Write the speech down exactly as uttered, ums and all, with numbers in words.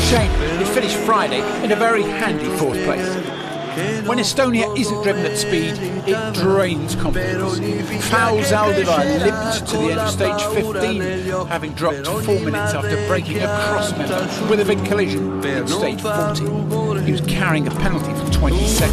shame it finished Friday in a very handy fourth place. When Estonia isn't driven at speed, it drains confidence. Foul Zaldivar limped to the end of stage fifteen, having dropped four minutes after breaking a cross member with a big collision in stage fourteen. He was carrying a penalty for twenty seconds.